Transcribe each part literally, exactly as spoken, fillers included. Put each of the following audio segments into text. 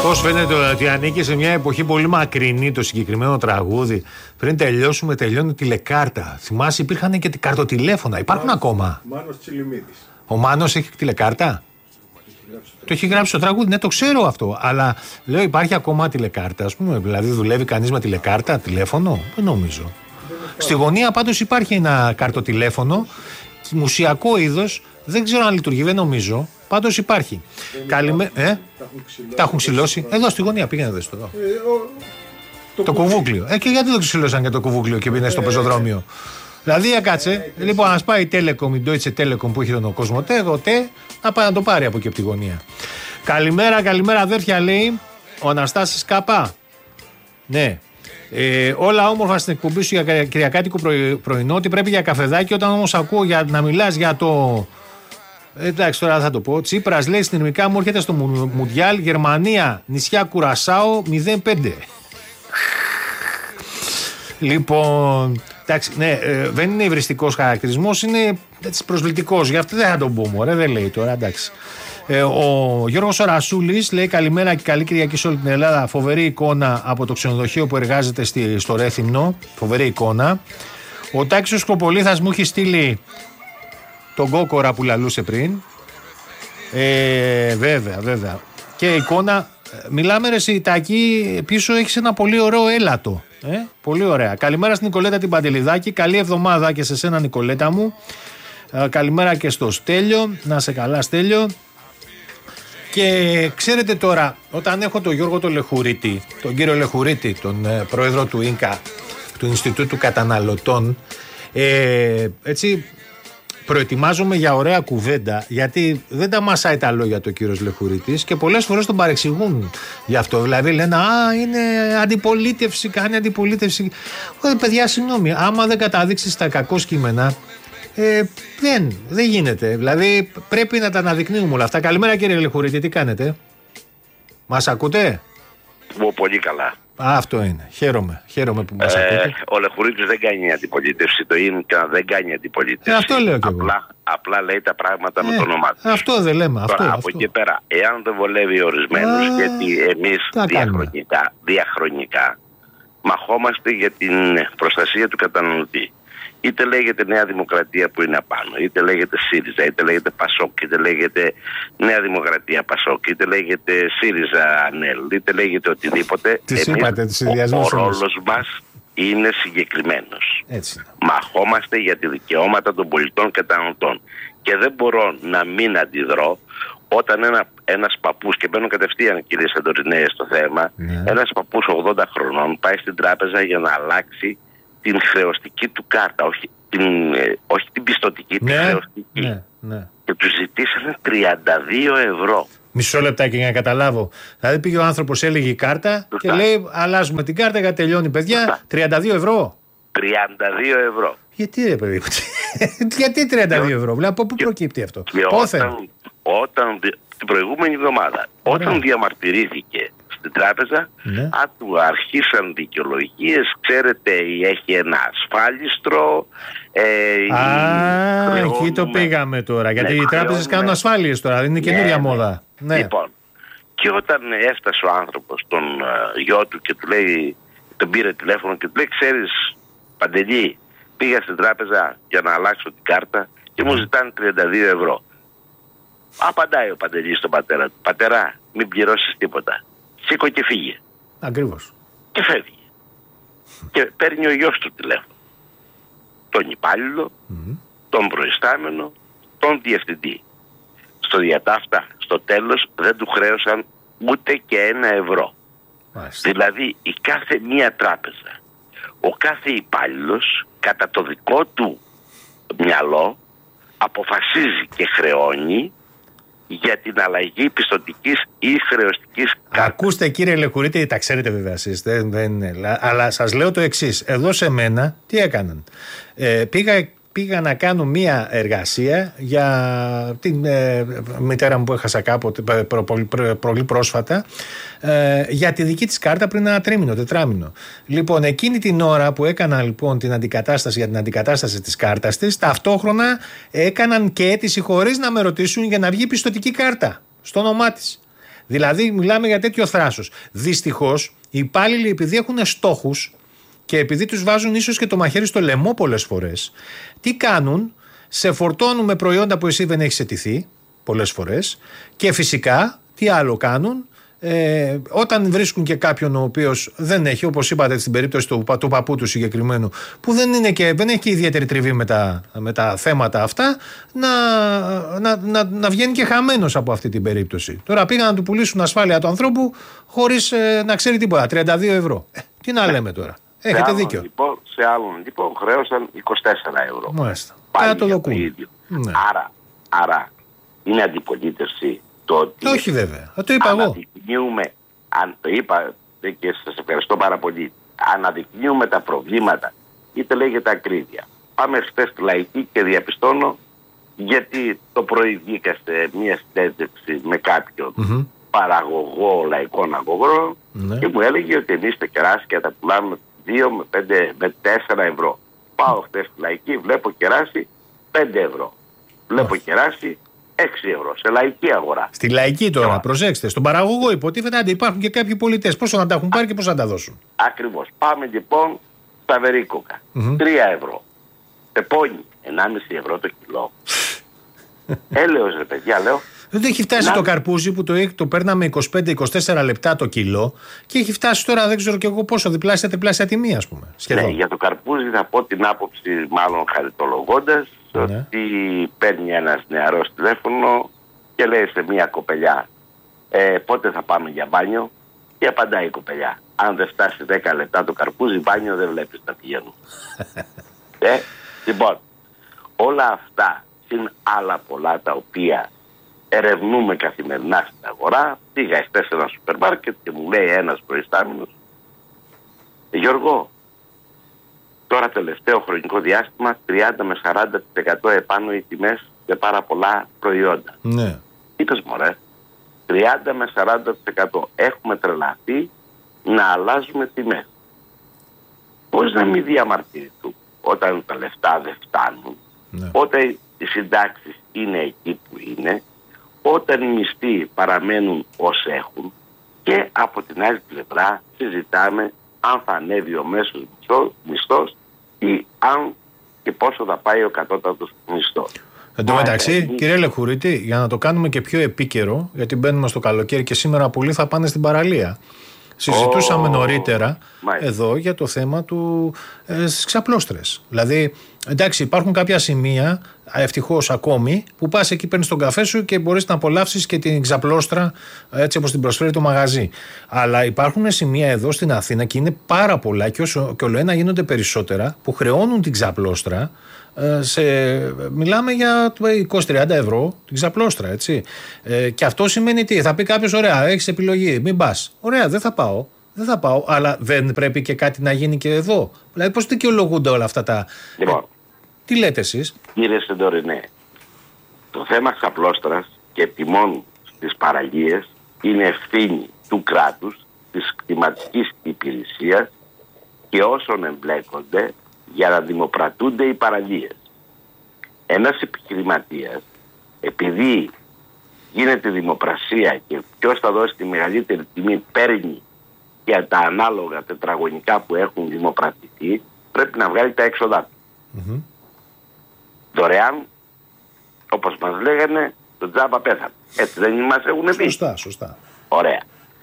Πώς φαίνεται ότι ανήκει σε μια εποχή πολύ μακρινή το συγκεκριμένο τραγούδι. Πριν τελειώσουμε, τελειώνει τηλεκάρτα. Θυμάσαι, υπήρχαν και καρτοτηλέφωνα. Υπάρχουν Μάνος, ακόμα. Μάνος Τσιλιμίδης. Ο Μάνος έχει τηλεκάρτα. Το έχει γράψει το τραγούδι, ναι, το ξέρω αυτό. Αλλά λέω, υπάρχει ακόμα τηλεκάρτα, ας πούμε. Δηλαδή, δουλεύει κανείς με τηλεκάρτα, τηλέφωνο. Δεν νομίζω. Στη γωνία πάντως υπάρχει ένα καρτοτηλέφωνο, μουσιακό είδος. Δεν ξέρω αν λειτουργεί, δεν νομίζω. Πάντως υπάρχει. Καλημέρα. Ε? Τα έχουν ξυλώσει. Εδώ στη γωνία πήγαινε δες το εδώ. Ε, ο... Το, το κουβούκλιο. Ε, και γιατί δεν ξυλώσαν και το κουβούκλιο και πήγαινε στο ε, πεζοδρόμιο. Δηλαδή, κάτσε. Ε, λοιπόν, α πάει η Telecom, η Deutsche Telekom που έχει τον Κοσμοτέ, εγώ τε, να πάει να το πάρει από εκεί από τη γωνία. Καλημέρα, καλημέρα αδέρφια, λέει ο Αναστάσης Καπά. Ναι. Ε, όλα όμορφα στην εκπομπή σου για κυριακάτικο πρωι, πρωινό. Ότι πρέπει για καφεδάκι. Όταν όμως ακούω για, να μιλάς για το. Εντάξει, τώρα θα το πω. Τσίπρας λέει στην ελληνικά μου έρχεται στο Μουντιάλ Γερμανία, νησιά Κουρασάο μηδέν πέντε. Λοιπόν, εντάξει, ναι, ε, δεν είναι υβριστικός χαρακτηρισμός, είναι έτσι προσβλητικός. Γι' αυτό δεν θα τον πούμε, ρε, δεν λέει τώρα, εντάξει. Ε, ο Γιώργος Ρασούλης λέει καλημέρα και καλή Κυριακή σε όλη την Ελλάδα. Φοβερή εικόνα από το ξενοδοχείο που εργάζεται στη, στο Ρέθυμνο. Φοβερή εικόνα. Ο Τάξιος Κοπολίθας μου έχει στείλει τον κόκορα που λαλούσε πριν. Ε, βέβαια, βέβαια. Και εικόνα. Μιλάμε ρε Σιτάκη, πίσω έχεις ένα πολύ ωραίο έλατο. Ε, πολύ ωραία. Καλημέρα στην Νικολέτα την Παντελιδάκη. Καλή εβδομάδα και σε σένα Νικολέτα μου. Ε, καλημέρα και στο Στέλιο. Να σε καλά Στέλιο. Και ξέρετε τώρα, όταν έχω τον Γιώργο τον Λεχουρίτη, τον κύριο Λεχουρίτη, τον ε, πρόεδρο του ΙΝΚΑ, του Ινστιτούτου Καταναλωτών, ε, έτσι προετοιμάζομαι για ωραία κουβέντα, γιατί δεν τα μασάει τα λόγια του ο κύριος Λεχουρίτης και πολλές φορές τον παρεξηγούν γι' αυτό. Δηλαδή λένε «Α, είναι αντιπολίτευση, κάνει αντιπολίτευση». Ω, παιδιά, συγγνώμη, άμα δεν καταδείξεις τα κακό κείμενα, ε, δεν, δεν γίνεται. Δηλαδή πρέπει να τα αναδεικνύουμε όλα αυτά. Καλημέρα κύριε Λεχουρίτη, τι κάνετε? Μας ακούτε? Πολύ καλά. Α, αυτό είναι. Χαίρομαι. Χαίρομαι που μας ε, ακούτε. Ο Λεχουρίτης δεν κάνει αντιπολίτευση. Το ΙΝΚΑ δεν κάνει αντιπολίτευση. Ε, αυτό λέω και εγώ. Απλά, απλά λέει τα πράγματα ε, με το όνομά του. Αυτό δεν λέμε. Αυτό, Τώρα, αυτό. από εκεί πέρα, εάν δεν βολεύει ορισμένους, ε, γιατί εμείς διαχρονικά, διαχρονικά μαχόμαστε για την προστασία του καταναλωτή. Είτε λέγεται Νέα Δημοκρατία που είναι απάνω, είτε λέγεται ΣΥΡΙΖΑ, είτε λέγεται ΠΑΣΟΚ, είτε λέγεται Νέα Δημοκρατία ΠΑΣΟΚ, είτε λέγεται ΣΥΡΙΖΑ ΑΝΕΛ, είτε λέγεται οτιδήποτε. Τις είπατε, τις συνδυασμούς. Ο, ο ρόλος μας είναι συγκεκριμένος. Έτσι. Μαχόμαστε για τη δικαιώματα των πολιτών καταναλωτών. Και δεν μπορώ να μην αντιδρώ όταν ένα, ένας παππούς, και μπαίνω κατευθείαν κύριε Σαντορινέ στο θέμα, ναι. ένας παππούς ογδόντα χρονών πάει στην τράπεζα για να αλλάξει την χρεωστική του κάρτα, όχι την, ε, όχι την πιστωτική, ναι, την χρεωστική. Ναι, ναι. Και του ζητήσανε τριάντα δύο ευρώ. Μισό λεπτάκι για να καταλάβω. Δηλαδή πήγε ο άνθρωπος, έλεγε η κάρτα Σωστά. και λέει αλλάζουμε την κάρτα γιατί τελειώνει παιδιά. Σωστά. τριάντα δύο ευρώ. τριάντα δύο ευρώ. Γιατί ρε παιδί γιατί τριάντα δύο ευρώ, δηλαδή από πού προκύπτει αυτό? Όταν, όταν την προηγούμενη εβδομάδα, Ωραία. όταν διαμαρτυρήθηκε στην τράπεζα, ναι. αν του αρχίσαν δικαιολογίες, ξέρετε, έχει ένα ασφάλιστρο. Ε, Α, εκεί το πήγαμε τώρα. Γιατί ναι, οι τράπεζες κάνουν ασφάλειες τώρα, δεν είναι καινούρια ναι, μόδα. Ναι. Λοιπόν, και όταν έφτασε ο άνθρωπος τον uh, γιο του και του λέει, τον πήρε τηλέφωνο και του λέει, ξέρεις, Παντελή, πήγα στην τράπεζα για να αλλάξω την κάρτα και μου ζητάνε τριάντα δύο ευρώ. Απαντάει ο Παντελής στον πατέρα του, πατέρα, μην πληρώσεις τίποτα. Σήκω και φύγε. Ακριβώς. Και φεύγει. Και παίρνει ο γιος του τηλέφωνο. Τον υπάλληλο, mm. τον προϊστάμενο, τον διευθυντή. Στο διατάφτα, στο τέλος, δεν του χρέωσαν ούτε και ένα ευρώ. Μάλιστα. Δηλαδή, η κάθε μία τράπεζα, ο κάθε υπάλληλος, κατά το δικό του μυαλό, αποφασίζει και χρεώνει για την αλλαγή πιστωτικής ή χρεωστικής κάρτας. Ακούστε κύριε Λεχουρίτη, τα ξέρετε βέβαια εσείς, δεν, δεν, αλλά σας λέω το εξής. Εδώ σε μένα τι έκαναν? Ε, πήγα, πήγα να κάνω μία εργασία για την ε, μητέρα μου που έχασα κάποτε προ, προ, προ, προ, πολύ πρόσφατα, ε, για τη δική της κάρτα πριν ένα τρίμηνο, τετράμηνο. Λοιπόν, εκείνη την ώρα που έκανα λοιπόν την αντικατάσταση για την αντικατάσταση της κάρτας της, ταυτόχρονα έκαναν και αίτηση χωρίς να με ρωτήσουν για να βγει πιστωτική κάρτα στο όνομά της. Δηλαδή μιλάμε για τέτοιο θράσος. Δυστυχώς οι υπάλληλοι, επειδή έχουν στόχους και επειδή τους βάζουν ίσως και το μαχαίρι στο λαιμό πολλές φορές, τι κάνουν? Σε φορτώνουν με προϊόντα που εσύ δεν έχεις αιτηθεί πολλές φορές και φυσικά τι άλλο κάνουν? Ε, όταν βρίσκουν και κάποιον ο οποίος δεν έχει, όπως είπατε στην περίπτωση του, του παππού του συγκεκριμένου, που δεν, είναι και, δεν έχει και ιδιαίτερη τριβή με τα, με τα θέματα αυτά, να, να, να, να βγαίνει και χαμένος από αυτή την περίπτωση. Τώρα πήγαν να του πουλήσουν ασφάλεια του ανθρώπου χωρίς ε, να ξέρει τίποτα. τριάντα δύο ευρώ. Ε, τι να λέμε τώρα. Έχετε σε δίκιο. Λοιπόν, σε άλλον λοιπόν χρέωσαν είκοσι τέσσερα ευρώ. Μάλιστα. Πάλι το για δοκούν. το ίδιο. Ναι. Άρα, άρα είναι αντιπολίτευση το ότι... Όχι βέβαια. Το είπα εγώ. Αναδεικνύουμε, αν το είπα και σας ευχαριστώ πάρα πολύ, αναδεικνύουμε τα προβλήματα, είτε λέγεται ακρίβεια. Πάμε χθες στη Λαϊκή και διαπιστώνω γιατί το πρωί βγήκα σε μια συνέντευξη με κάποιον mm-hmm. παραγωγό λαϊκών αγωγών mm-hmm. και μου έλεγε ότι εμείς τα κεράσια τα πουλάμε δύο με, πέντε, με τέσσερα ευρώ. Πάω χθες στη Λαϊκή, βλέπω κεράσι πέντε ευρώ. Βλέπω oh. κεράσι έξι ευρώ σε λαϊκή αγορά. Στη λαϊκή τώρα, yeah. προσέξτε. Στον παραγωγό υποτίθεται ότι υπάρχουν και κάποιοι πολιτές. Πόσο να τα έχουν πάρει και πώς να τα δώσουν. Ακριβώς. Πάμε λοιπόν στα βερίκοκα. Mm-hmm. τρία ευρώ. Πεπόνι, ενάμιση ευρώ το κιλό. Έλεος ρε παιδιά, λέω. Δεν έχει φτάσει να... το καρπούζι που το, το παίρναμε είκοσι πέντε με είκοσι τέσσερα λεπτά το κιλό και έχει φτάσει τώρα δεν ξέρω και εγώ πόσο, διπλάσια τριπλάσια τιμή ας πούμε. Σχεδόν. Ναι, για το καρπούζι θα πω την άποψη μάλλον χαριτολογώντας ναι. ότι παίρνει ένας νεαρός τηλέφωνο και λέει σε μια κοπελιά ε, πότε θα πάμε για μπάνιο και απαντάει η κοπελιά. Αν δεν φτάσει δέκα λεπτά το καρπούζι μπάνιο δεν βλέπεις να πηγαίνουν. ε, λοιπόν, όλα αυτά είναι άλλα πολλά τα οποία ερευνούμε καθημερινά στην αγορά. Πήγα εχθές σε ένα σούπερ μάρκετ και μου λέει ένας προϊστάμενος Γιώργο, τώρα τελευταίο χρονικό διάστημα τριάντα με σαράντα τοις εκατό επάνω οι τιμές για πάρα πολλά προϊόντα. Ναι. Είπες μωρέ, τριάντα με σαράντα τοις εκατό έχουμε τρελαθεί να αλλάζουμε τιμές. Πώς να μην διαμαρτυρηθούν όταν τα λεφτά δεν φτάνουν, ναι. όταν οι συντάξεις είναι εκεί που είναι, όταν οι μισθοί παραμένουν ως έχουν και από την άλλη πλευρά συζητάμε αν θα ανέβει ο μέσος μισθός ή αν και πόσο θα πάει ο κατώτατος μισθός. Εν τω μεταξύ, ε, κύριε Λεχουρίτη, για να το κάνουμε και πιο επίκαιρο, γιατί μπαίνουμε στο καλοκαίρι και σήμερα πολλοί θα πάνε στην παραλία. Συζητούσαμε oh, νωρίτερα μάλιστα. εδώ για το θέμα του ε, στις ξαπλώστρες. Δηλαδή, εντάξει, υπάρχουν κάποια σημεία, ευτυχώς ακόμη, που πας εκεί, παίρνεις τον καφέ σου και μπορείς να απολαύσεις και την ξαπλώστρα έτσι όπως την προσφέρει το μαγαζί. Αλλά υπάρχουν σημεία εδώ στην Αθήνα και είναι πάρα πολλά και, όσο, και όλο ένα γίνονται περισσότερα που χρεώνουν την ξαπλώστρα. Σε, μιλάμε για είκοσι με τριάντα ευρώ την ξαπλώστρα, έτσι. Ε, και αυτό σημαίνει τι? Θα πει κάποιος, ωραία, έχεις επιλογή, μην πας. Ωραία, δεν θα πάω. Δεν θα πάω, αλλά δεν πρέπει και κάτι να γίνει και εδώ? Δηλαδή, πώς δικαιολογούνται όλα αυτά τα. Λοιπόν, ε, τι λέτε εσείς? Κύριε Σεντορινέ, το θέμα ξαπλώστρας και τιμών στις παραλίες είναι ευθύνη του κράτους, της κτηματικής υπηρεσίας και όσων εμπλέκονται για να δημοπρατούνται οι παραλίες. Ένας επιχειρηματίας, επειδή γίνεται δημοπρασία και ποιος θα δώσει τη μεγαλύτερη τιμή παίρνει για τα ανάλογα τετραγωνικά που έχουν δημοπρατηθεί, πρέπει να βγάλει τα έξοδά του. Mm-hmm. Δωρεάν, όπως μας λέγανε, το τζάμπα πέθανε. Έτσι δεν μας έχουν πει? Σωστά, σωστά. Ωραία.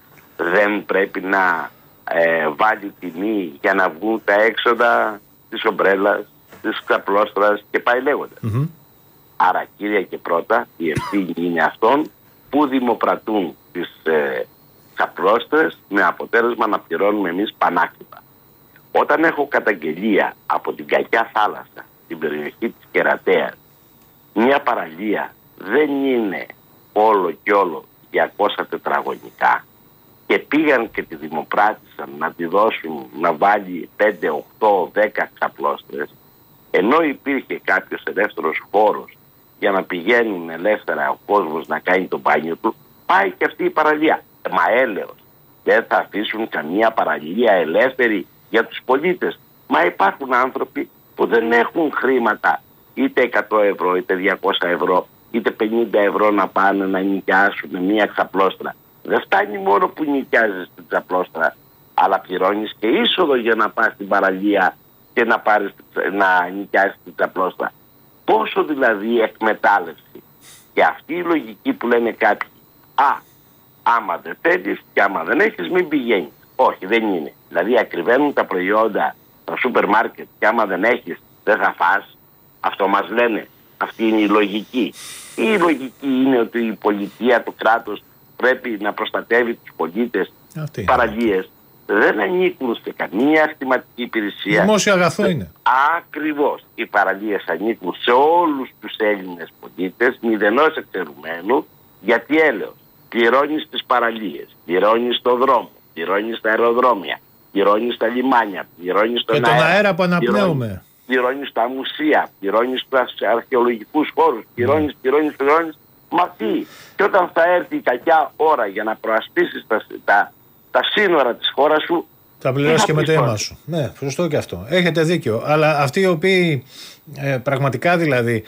Δεν πρέπει να ε, βάλει τιμή για να βγουν τα έξοδα της ομπρέλας, της ξαπλώστρας και πάει λέγοντας. Mm-hmm. Άρα κύρια και πρώτα η ευθύνη είναι αυτών που δημοπρατούν τις ε, ξαπλώστρες με αποτέλεσμα να πληρώνουμε εμείς πανάκριβα. Όταν έχω καταγγελία από την Κακιά Θάλασσα, την περιοχή της Κερατέας, μια παραλία δεν είναι όλο και όλο διακόσια τετραγωνικά και πήγαν και τη δημοπράτησαν να τη δώσουν να βάλει πέντε, οκτώ, δέκα ξαπλώστρες, ενώ υπήρχε κάποιος ελεύθερος χώρος για να πηγαίνουν ελεύθερα ο κόσμος να κάνει το μπάνιο του, πάει και αυτή η παραλία. Μα έλεος, δεν θα αφήσουν καμία παραλία ελεύθερη για τους πολίτες? Μα υπάρχουν άνθρωποι που δεν έχουν χρήματα, είτε εκατό ευρώ, είτε διακόσια ευρώ, είτε πενήντα ευρώ να πάνε να νοικιάσουν μία ξαπλώστρα. Δεν φτάνει μόνο που νοικιάζεις την ξαπλώστρα, αλλά πληρώνεις και είσοδο για να πας στην παραλία και να, πάρεις, να νοικιάσεις την ξαπλώστρα. Πόσο δηλαδή εκμετάλλευση. Και αυτή η λογική που λένε κάποιοι, α, άμα δεν θέλεις και άμα δεν έχεις μην πηγαίνεις. Όχι, δεν είναι. Δηλαδή ακριβένουν τα προϊόντα στα σούπερ μάρκετ και άμα δεν έχεις δεν θα φας. Αυτό μας λένε. Αυτή είναι η λογική. Η λογική είναι ότι η πολιτεία, το κράτος πρέπει να προστατεύει τους πολίτες. Οι παραλίες δεν ανήκουν σε καμία αστηματική υπηρεσία. Δημόσιο αγαθό είναι. Ακριβώς. Οι παραλίες ανήκουν σε όλους τους Έλληνες πολίτες, μηδενός εξαιρουμένου, γιατί έλεος. Πληρώνεις τις παραλίες, πληρώνεις το δρόμο, πληρώνεις τα αεροδρόμια, πληρώνεις τα λιμάνια, πληρώνεις τον και αέρα, τον αέρα που αναπνέουμε. Πληρώνεις τα μουσεία, πληρώνεις τους αρχαιολογικούς χώρους, πληρώνεις, πληρώνεις, πληρώνεις. Μα τι, και όταν θα έρθει η κακιά ώρα για να προασπίσεις τα, τα, τα σύνορα της χώρας σου, θα πληρώσεις και με το αίμα σου. Ναι, σωστό και αυτό. Έχετε δίκιο. Αλλά αυτοί οι οποίοι ε, πραγματικά δηλαδή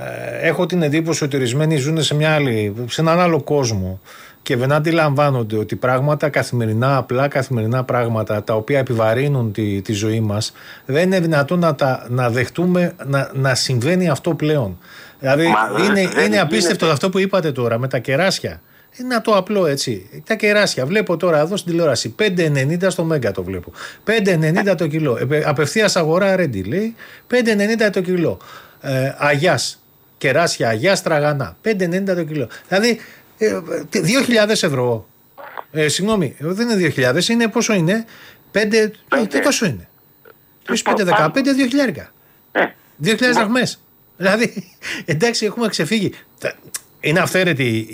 ε, έχω την εντύπωση ότι ορισμένοι ζουν σε, μια άλλη, σε έναν άλλο κόσμο και δεν αντιλαμβάνονται ότι πράγματα καθημερινά, απλά καθημερινά πράγματα τα οποία επιβαρύνουν τη, τη ζωή μας, δεν είναι δυνατόν να, τα, να δεχτούμε να, να συμβαίνει αυτό πλέον. Δηλαδή Μα, είναι, είναι, είναι απίστευτο είναι... αυτό που είπατε τώρα με τα κεράσια. Είναι το απλό έτσι. Τα κεράσια. Βλέπω τώρα εδώ στην τηλεόραση πέντε ενενήντα στο Μέγκα το βλέπω. πέντε ενενήντα το κιλό. Απευθείας αγορά Ρέντι λέει. πέντε ενενήντα το κιλό. Ε, Αγιάς. Κεράσια Αγιάς τραγανά. πέντε ενενήντα το κιλό. Δηλαδή ε, δύο χιλιάδες ευρώ. Ε, συγγνώμη, δεν είναι δύο χιλιάδες, είναι πόσο είναι. πέντε. Τι πόσο είναι. πέντε δεκαπέντε, δύο χιλιάρικα. δύο χιλιάδες δραχμές. Δηλαδή, εντάξει, έχουμε ξεφύγει. Είναι αυθαίρετη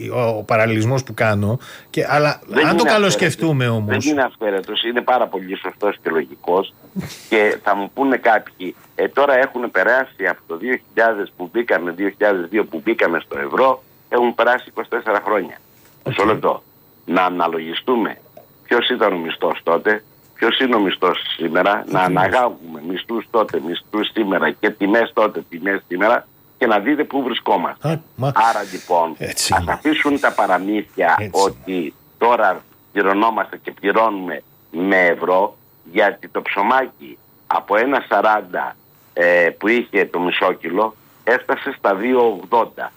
ο παραλληλισμός που κάνω, και, αλλά δεν αν το καλοσκεφτούμε όμως. Δεν είναι αυθαίρετος, είναι πάρα πολύ σωστός και λογικός. Και θα μου πούνε κάποιοι, ε, τώρα έχουν περάσει από το δύο χιλιάδες που μπήκαμε, δύο χιλιάδες δύο που μπήκαμε στο ευρώ, έχουν περάσει είκοσι τέσσερα χρόνια. Μισό λεπτό. Να αναλογιστούμε ποιος ήταν ο μισθός τότε, ποιος είναι ο μισθός σήμερα, να αναγάγουμε μισθούς τότε, μισθούς σήμερα και τιμές τότε, τιμές σήμερα, και να δείτε πού βρισκόμαστε. Α, μα... Άρα λοιπόν, έτσι. Ας αφήσουν τα παραμύθια έτσι. Ότι τώρα πληρωνόμαστε και πληρώνουμε με ευρώ, γιατί το ψωμάκι από ένα σαράντα ε, που είχε το μισό κιλό έφτασε στα δύο ογδόντα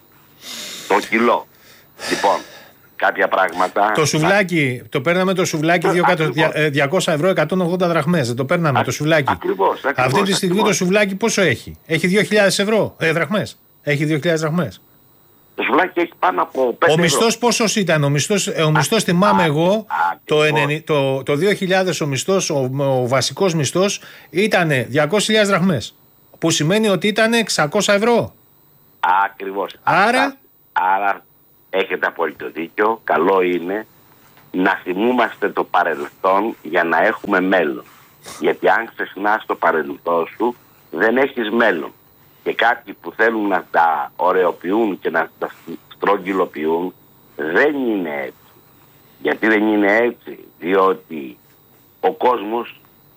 το κιλό. Λοιπόν, κάποια πράγματα... Το σουβλάκι, το παίρναμε το σουβλάκι διακόσια ευρώ, εκατόν ογδόντα δραχμές. Δεν το παίρναμε Α, το σουβλάκι. Ακριβώς, ακριβώς. Αυτή τη στιγμή ακριβώς. Το σουβλάκι πόσο έχει? Έχει δύο χιλιάδες ευρώ, ε, δραχμές. Έχει δύο χιλιάδες δραχμές. Το σουβλάκι έχει πάνω από πέντε. Ο μισθός πόσος ήταν? Ο μισθός, ο μισθός θυμάμαι α, εγώ, α, το, ενενήντα, το, το δύο χιλιάδες ο μισθός, ο, ο βασικός μισθός ήταν διακόσιες χιλιάδες δραχμές. Που σημαίνει ότι ήταν εξακόσια ευρώ. Ακριβώς. Άρα... Άρα έχετε απόλυτο δίκιο. Καλό είναι να θυμούμαστε το παρελθόν για να έχουμε μέλλον. Γιατί αν ξεχνάς το παρελθόν σου, δεν έχεις μέλλον. Και κάποιοι που θέλουν να τα ωρεοποιούν και να τα στρογγυλοποιούν, δεν είναι έτσι. Γιατί δεν είναι έτσι? Διότι ο κόσμος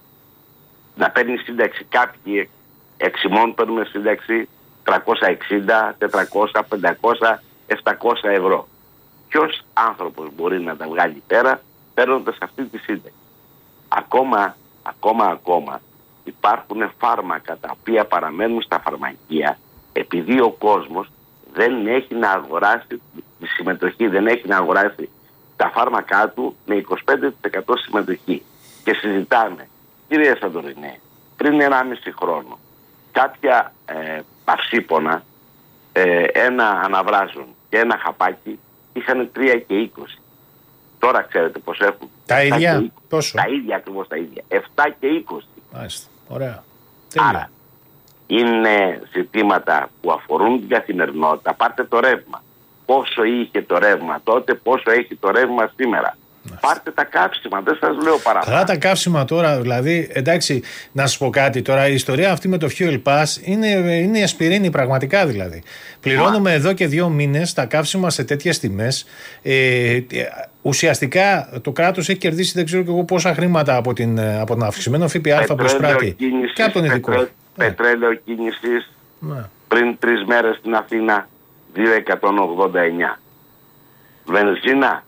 να παίρνει σύνταξη, κάποιοι εξημών παίρνουν σύνταξη τριακόσια εξήντα, τετρακόσια, πεντακόσια, επτακόσια ευρώ. Ποιος άνθρωπος μπορεί να τα βγάλει πέρα παίρνοντας αυτή τη σύνταξη? Ακόμα, ακόμα, ακόμα υπάρχουν φάρμακα τα οποία παραμένουν στα φαρμακεία επειδή ο κόσμος δεν έχει να αγοράσει τη συμμετοχή, δεν έχει να αγοράσει τα φάρμακά του με είκοσι πέντε τοις εκατό συμμετοχή. Και συζητάμε, κύριε Σαντορινέ, πριν ενάμιση χρόνο κάποια ε, παυσίπονα, ε, ένα αναβράζον και ένα χαπάκι είχαν τρία και είκοσι. Τώρα ξέρετε πως έχουν? Τα ίδια, πόσο? Τα ίδια, ακριβώς τα ίδια. επτά και είκοσι. Μάλιστα, ωραία. Άρα, είναι ζητήματα που αφορούν την καθημερινότητα. Πάρτε το ρεύμα. Πόσο είχε το ρεύμα τότε, πόσο έχει το ρεύμα σήμερα. Μάλιστα. Πάρτε τα καύσιμα, δεν σας λέω παραπάνω. Καλά τα καύσιμα τώρα, δηλαδή, εντάξει, να σας πω κάτι τώρα, η ιστορία αυτή με το Fuel Pass είναι, είναι η ασπιρίνη πραγματικά δηλαδή. Πληρώνουμε Μα. εδώ και δύο μήνες τα καύσιμα σε τέτοιες τιμές. Ε, ουσιαστικά το κράτος έχει κερδίσει δεν ξέρω και εγώ πόσα χρήματα από, την, από τον αυξημένο ΦΠΑ που εισπράττει και από τον ειδικό. Πετρέ, πετρέλαιο κίνησης ναι. πριν τρεις μέρες στην Αθήνα δύο χιλιάδες εκατόν ογδόντα εννιά. Βενζίνα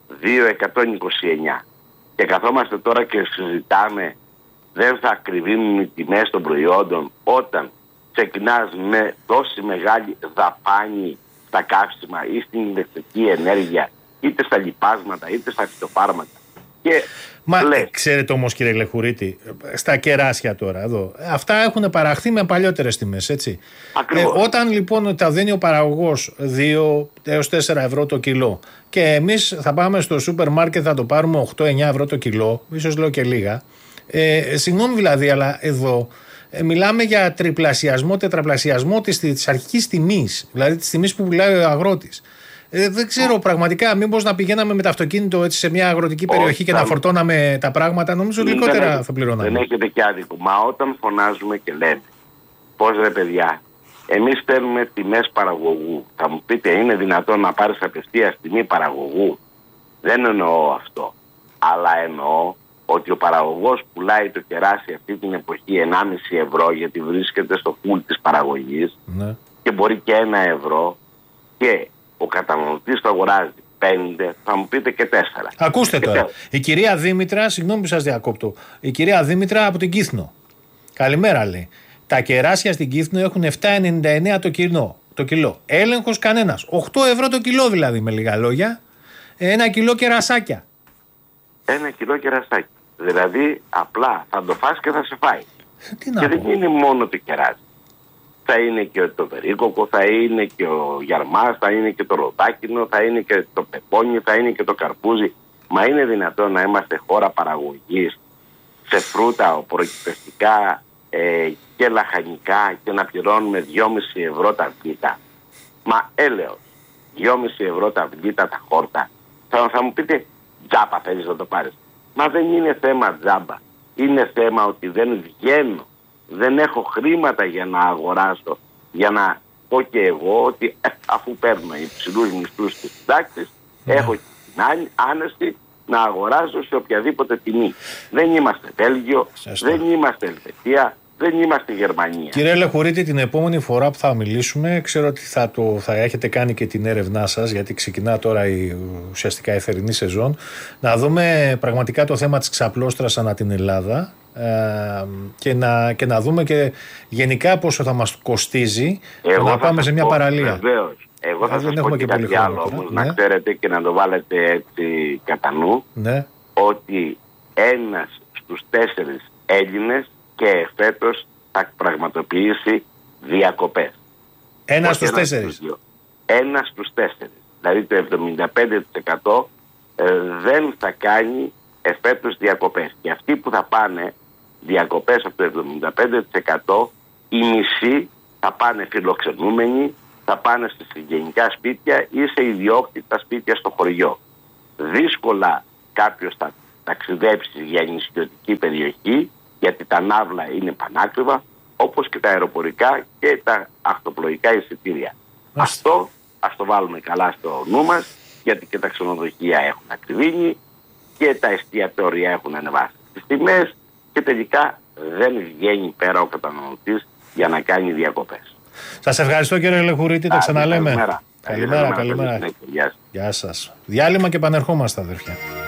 δύο χιλιάδες εκατόν είκοσι εννιά. Και καθόμαστε τώρα και συζητάμε, δεν θα ακριβίνουν οι τιμές των προϊόντων όταν ξεκινάς με τόση μεγάλη δαπάνη στα καύσιμα ή στην ηλεκτρική ενέργεια, είτε στα λιπάσματα, είτε στα φυτοφάρμακα. Και Μα λες, ξέρετε όμως, κύριε Λεχουρίτη, στα κεράσια τώρα εδώ, αυτά έχουν παραχθεί με παλιότερες τιμές, έτσι. Ε, όταν λοιπόν τα δίνει ο παραγωγός δύο έως τέσσερα ευρώ το κιλό και εμείς θα πάμε στο σούπερ μάρκετ, θα το πάρουμε οκτώ εννιά ευρώ το κιλό, ίσως λέω και λίγα. Ε, συγγνώμη δηλαδή, αλλά εδώ ε, μιλάμε για τριπλασιασμό, τετραπλασιασμό της, της αρχικής τιμής, δηλαδή της τιμής που πουλάει ο αγρότης. Ε, δεν ξέρω πραγματικά, μήπως να πηγαίναμε με το αυτοκίνητο έτσι σε μια αγροτική περιοχή και να φορτώναμε τα πράγματα, νομίζω λιγότερα θα πληρώναμε. Δεν έχετε και άδικο. Μα όταν φωνάζουμε και λέμε, πώς ρε παιδιά, εμείς παίρνουμε τιμές παραγωγού. Θα μου πείτε, είναι δυνατόν να πάρεις απευθείας τιμή παραγωγού? Δεν εννοώ αυτό. Αλλά εννοώ ότι ο παραγωγός πουλάει το κεράσι αυτή την εποχή ενάμιση ευρώ, γιατί βρίσκεται στο φουλ της παραγωγής, ναι, και μπορεί και ένα ευρώ, και ο καταναλωτής το αγοράζει πέντε, θα μου πείτε και τέσσερα. Ακούστε και τώρα. τέσσερα. Η κυρία Δήμητρα, συγγνώμη που σας διακόπτω, η κυρία Δήμητρα από την Κύθνο. Καλημέρα, λέει. Τα κεράσια στην Κύθνο έχουν επτά ενενήντα εννέα το κιλό. Το κιλό. Έλεγχος κανένας. οκτώ ευρώ το κιλό δηλαδή, με λίγα λόγια. Ένα κιλό κερασάκια. Ένα κιλό κερασάκι. Δηλαδή απλά θα το φας και θα σε φάει. Τι να και πω. δεν είναι μόνο το κεράσι. Θα είναι και το περίκοκο, θα είναι και ο γιαρμάς, θα είναι και το ροδάκινο, θα είναι και το πεπόνι, θα είναι και το καρπούζι. Μα είναι δυνατόν να είμαστε χώρα παραγωγής σε φρούτα, προκυπευτικά ε, και λαχανικά και να πληρώνουμε δυόμισι ευρώ τα αυγίτα? Μα έλεος, δυόμισι ευρώ τα αυγίτα τα χόρτα. Θα, θα μου πείτε, τζάμπα θέλεις να το πάρεις? Μα δεν είναι θέμα τζάμπα. Είναι θέμα ότι δεν βγαίνω. Δεν έχω χρήματα για να αγοράσω, για να πω και εγώ ότι ε, αφού παίρνω υψηλούς μισθούς και συντάξεις, yeah. έχω την άνεση να αγοράζω σε οποιαδήποτε τιμή. Δεν είμαστε Βέλγιο, δεν είμαστε Ελβετία, δεν είμαστε Γερμανία. Κύριε Λεχουρίτη, την επόμενη φορά που θα μιλήσουμε, ξέρω ότι θα, το, θα έχετε κάνει και την έρευνά σας, γιατί ξεκινά τώρα η, ουσιαστικά η θερινή σεζόν, να δούμε πραγματικά το θέμα της ξαπλώστρας ανά την Ελλάδα. Ε, και, να, και να δούμε και γενικά πόσο θα μας κοστίζει εγώ να πάμε σε μια πω, παραλία. Βεβαίως. Εγώ θα σας πω και κάτι άλλο όμως, ναι, να ξέρετε και να το βάλετε έτσι κατά νου, ναι, ότι ένας στους τέσσερις Έλληνες και φέτος θα πραγματοποιήσει διακοπές. Ένας στους τέσσερις. Ένας στους τέσσερις. Δηλαδή το εβδομήντα πέντε τοις εκατό ε, δεν θα κάνει εφέτος διακοπές. Και αυτοί που θα πάνε διακοπές από το εβδομήντα πέντε τοις εκατό, οι μισοί θα πάνε φιλοξενούμενοι, θα πάνε σε συγγενικά σπίτια ή σε ιδιόκτητα σπίτια στο χωριό. Δύσκολα κάποιος θα ταξιδέψει για νησιωτική περιοχή, γιατί τα ναύλα είναι πανάκριβα, όπως και τα αεροπορικά και τα αυτοπλοϊκά εισιτήρια. Αυτό ας το βάλουμε καλά στο νου μας, γιατί και τα ξενοδοχεία έχουν ακριβήνει και τα εστιατόρια έχουν ανεβάσει τις τιμές και τελικά δεν βγαίνει πέρα ο καταναλωτής για να κάνει διακοπές. Σας ευχαριστώ, κύριε Λεχουρίτη, τα ξαναλέμε. Καλημέρα. Καλημέρα, καλημέρα. καλημέρα. Γεια σας. Διάλειμμα και επανερχόμαστε, αδερφιά.